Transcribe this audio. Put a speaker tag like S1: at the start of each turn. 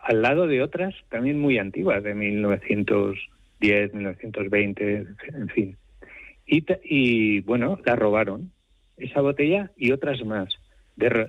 S1: al lado de otras también muy antiguas, de 1910, 1920, en fin. Y bueno, la robaron, esa botella y otras más,